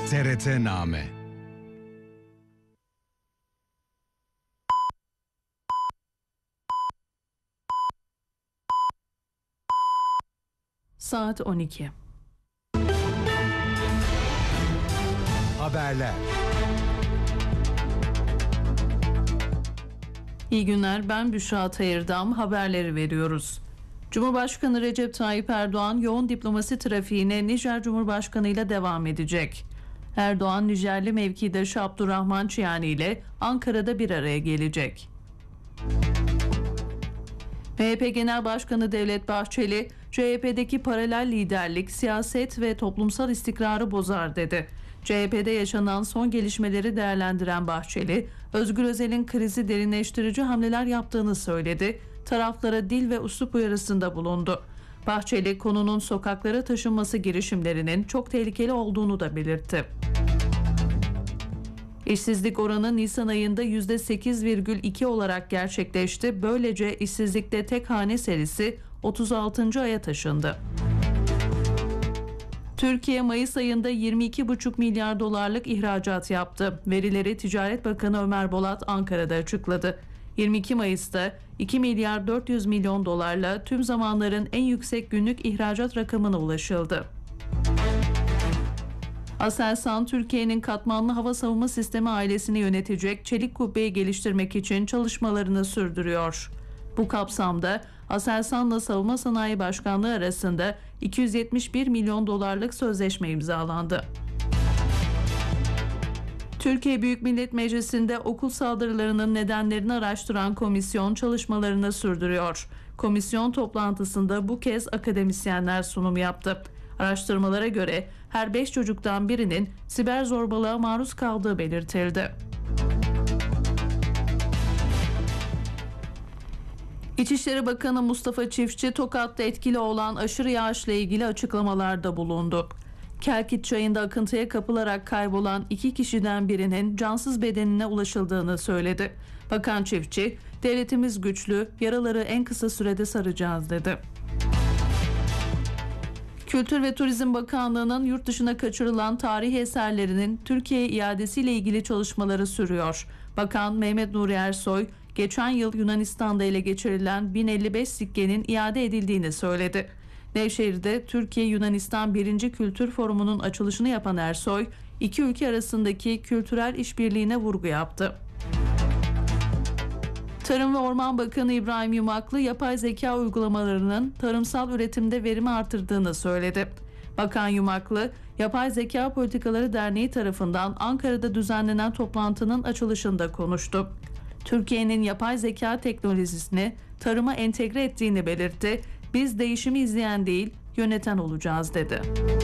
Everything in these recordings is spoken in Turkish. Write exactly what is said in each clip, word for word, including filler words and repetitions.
T R T-Name. Saat on iki. Haberler. İyi günler, ben Büşra Tayırdam. Haberleri veriyoruz. Cumhurbaşkanı Recep Tayyip Erdoğan yoğun diplomasi trafiğine Nijer Cumhurbaşkanı ile devam edecek. Erdoğan, Nijerli mevkidaşı Abdurrahman Çiyani ile Ankara'da bir araya gelecek. M H P Genel Başkanı Devlet Bahçeli, C H P'deki paralel liderlik, siyaset ve toplumsal istikrarı bozar dedi. C H P'de yaşanan son gelişmeleri değerlendiren Bahçeli, Özgür Özel'in krizi derinleştirici hamleler yaptığını söyledi, taraflara dil ve üslup uyarısında bulundu. Bahçeli, konunun sokaklara taşınması girişimlerinin çok tehlikeli olduğunu da belirtti. İşsizlik oranı Nisan ayında yüzde sekiz virgül iki olarak gerçekleşti. Böylece işsizlikte tek hane serisi otuz altıncı aya taşındı. Türkiye Mayıs ayında yirmi iki buçuk milyar dolarlık ihracat yaptı. Verileri Ticaret Bakanı Ömer Bolat Ankara'da açıkladı. yirmi iki Mayıs'ta iki milyar dört yüz milyon dolarla tüm zamanların en yüksek günlük ihracat rakamına ulaşıldı. Aselsan, Türkiye'nin katmanlı hava savunma sistemi ailesini yönetecek çelik kubbeyi geliştirmek için çalışmalarını sürdürüyor. Bu kapsamda Aselsan'la Savunma Sanayi Başkanlığı arasında iki yüz yetmiş bir milyon dolarlık sözleşme imzalandı. Türkiye Büyük Millet Meclisi'nde okul saldırılarının nedenlerini araştıran komisyon çalışmalarını sürdürüyor. Komisyon toplantısında bu kez akademisyenler sunum yaptı. Araştırmalara göre her beş çocuktan birinin siber zorbalığa maruz kaldığı belirtildi. İçişleri Bakanı Mustafa Çiftçi, Tokat'ta etkili olan aşırı yağışla ilgili açıklamalarda bulundu. Kelkit Çayı'nda akıntıya kapılarak kaybolan iki kişiden birinin cansız bedenine ulaşıldığını söyledi. Bakan Çiftçi, devletimiz güçlü, yaraları en kısa sürede saracağız dedi. Kültür ve Turizm Bakanlığı'nın yurt dışına kaçırılan tarihi eserlerinin Türkiye'ye iadesiyle ilgili çalışmaları sürüyor. Bakan Mehmet Nuri Ersoy, geçen yıl Yunanistan'da ele geçirilen bin elli beş sikkenin iade edildiğini söyledi. Nevşehir'de Türkiye-Yunanistan birinci. Kültür Forumu'nun açılışını yapan Ersoy, iki ülke arasındaki kültürel işbirliğine vurgu yaptı. Tarım ve Orman Bakanı İbrahim Yumaklı, yapay zeka uygulamalarının tarımsal üretimde verimi artırdığını söyledi. Bakan Yumaklı, Yapay Zeka Politikaları Derneği tarafından Ankara'da düzenlenen toplantının açılışında konuştu. Türkiye'nin yapay zeka teknolojisini tarıma entegre ettiğini belirtti. Biz değişimi izleyen değil, yöneten olacağız dedi.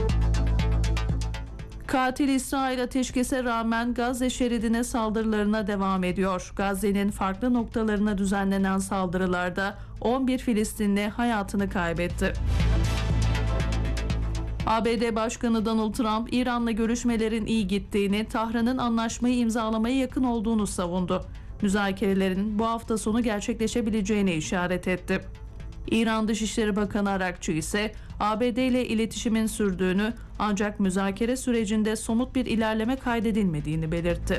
Katil İsrail ateşkese rağmen Gazze şeridine saldırılarına devam ediyor. Gazze'nin farklı noktalarına düzenlenen saldırılarda on bir Filistinli hayatını kaybetti. A B D Başkanı Donald Trump, İran'la görüşmelerin iyi gittiğini, Tahran'ın anlaşmayı imzalamaya yakın olduğunu savundu. Müzakerelerin bu hafta sonu gerçekleşebileceğine işaret etti. İran Dışişleri Bakanı Arakçı ise A B D ile iletişimin sürdüğünü, ancak müzakere sürecinde somut bir ilerleme kaydedilmediğini belirtti.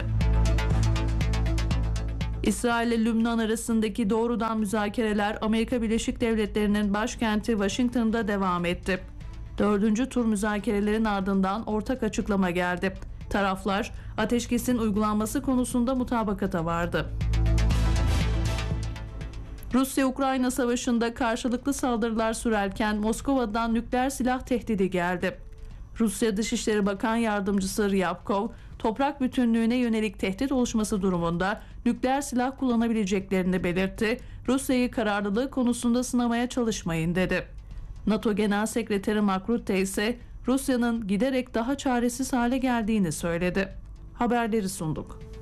İsrail ile Lübnan arasındaki doğrudan müzakereler Amerika Birleşik Devletleri'nin başkenti Washington'da devam etti. Dördüncü tur müzakerelerin ardından ortak açıklama geldi. Taraflar ateşkesin uygulanması konusunda mutabakata vardı. Rusya-Ukrayna savaşında karşılıklı saldırılar sürerken Moskova'dan nükleer silah tehdidi geldi. Rusya Dışişleri Bakan Yardımcısı Ryabkov, toprak bütünlüğüne yönelik tehdit oluşması durumunda nükleer silah kullanabileceklerini belirtti. Rusya'yı kararlılığı konusunda sınamaya çalışmayın dedi. NATO Genel Sekreteri Mark Rutte ise Rusya'nın giderek daha çaresiz hale geldiğini söyledi. Haberleri sunduk.